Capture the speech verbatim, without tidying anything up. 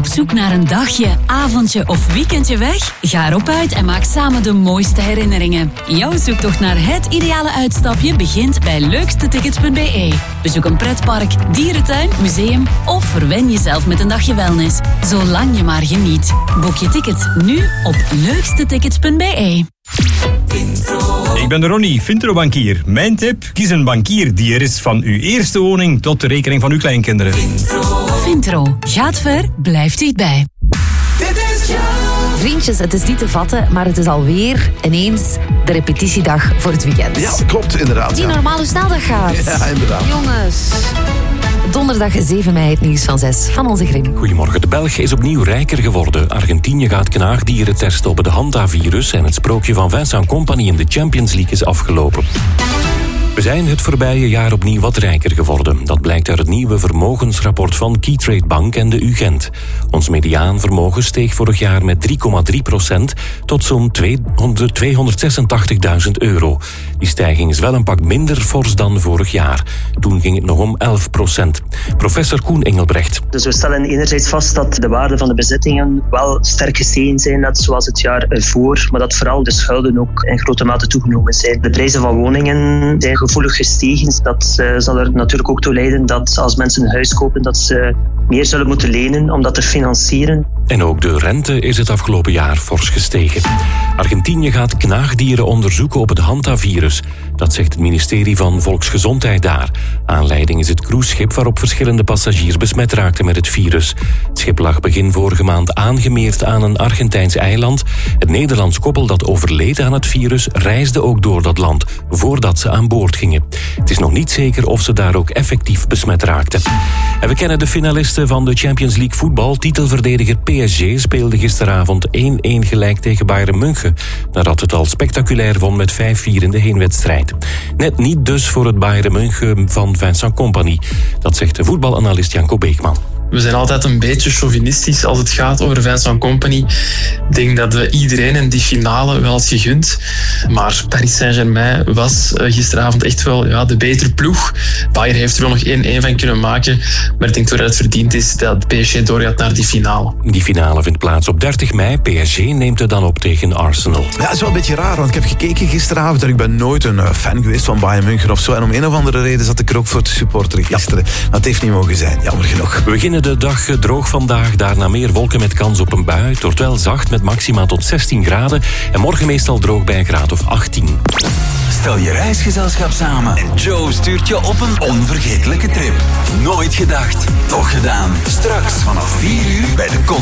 Op zoek naar een dagje, avondje of weekendje weg? Ga erop uit en maak samen de mooiste herinneringen. Jouw zoektocht naar het ideale uitstapje begint bij leukste tickets punt b e. Bezoek een pretpark, dierentuin, museum of verwen jezelf met een dagje wellness. Zolang je maar geniet. Boek je ticket nu op leukste tickets punt b e. Ik ben de Ronnie, Vintro-bankier. Mijn tip, kies een bankier die er is van uw eerste woning tot de rekening van uw kleinkinderen. Vintro. Gaat ver, blijft dichtbij. Vriendjes, het is niet te vatten, maar het is alweer ineens de repetitiedag voor het weekend. Ja, klopt, inderdaad. Niet ja. normaal hoe snel dat gaat. Ja, inderdaad. Jongens. Donderdag zeven mei het nieuws van zes van onze Grim. Goedemorgen. De Belg is opnieuw rijker geworden. Argentinië gaat knaagdieren testen op het Hanta-virus en het sprookje van Vincent Kompany in de Champions League is afgelopen. We zijn het voorbije jaar opnieuw wat rijker geworden. Dat blijkt uit het nieuwe vermogensrapport van Keytrade Bank en de U Gent. Ons mediaanvermogen steeg vorig jaar met drie komma drie procent tot zo'n tweehonderdzesentachtigduizend euro. Die stijging is wel een pak minder fors dan vorig jaar. Toen ging het nog om elf procent. Professor Koen Engelbrecht. Dus we stellen enerzijds vast dat de waarde van de bezittingen wel sterk gestegen zijn, net zoals het jaar ervoor, maar dat vooral de schulden ook in grote mate toegenomen zijn. De prijzen van woningen zijn gevoelig gestegen. Dat uh, zal er natuurlijk ook toe leiden dat als mensen een huis kopen, dat ze meer zullen moeten lenen om dat te financieren. En ook de rente is het afgelopen jaar fors gestegen. Argentinië gaat knaagdieren onderzoeken op het Hanta-virus. Dat zegt het ministerie van Volksgezondheid daar. Aanleiding is het cruiseschip waarop verschillende passagiers besmet raakten met het virus. Het schip lag begin vorige maand aangemeerd aan een Argentijns eiland. Het Nederlands koppel dat overleed aan het virus reisde ook door dat land voordat ze aan boord gingen. Het is nog niet zeker of ze daar ook effectief besmet raakten. En we kennen de finalisten van de Champions League voetbal. Titelverdediger P S G speelde gisteravond één-één gelijk tegen Bayern München, nadat het al spectaculair won met vijf vier in de heenwedstrijd. Net niet dus voor het Bayern München van Vincent Kompany. Dat zegt de voetbalanalist Janko Beekman. We zijn altijd een beetje chauvinistisch als het gaat over Vincent Kompany. Ik denk dat we iedereen in die finale wel had gegund. Maar Paris Saint-Germain was gisteravond echt wel ja, de betere ploeg. Bayern heeft er wel nog één-één van kunnen maken. Maar ik denk dat het verdiend is dat P S G doorgaat naar die finale. Die finale vindt plaats op dertig mei. P S G neemt het dan op tegen Arsenal. Ja, dat is wel een beetje raar, want ik heb gekeken gisteravond en ik ben nooit een fan geweest van Bayern München of zo. En om een of andere reden zat ik er ook voor te supporteren gisteren. Ja. Dat heeft niet mogen zijn, jammer genoeg. We beginnen de dag droog vandaag, daarna meer wolken met kans op een bui. Het wordt wel zacht met maxima tot zestien graden. En morgen meestal droog bij een graad of achttien. Stel je reisgezelschap samen en Joe stuurt je op een onvergetelijke trip. Nooit gedacht, toch gedaan. Straks vanaf vier uur bij de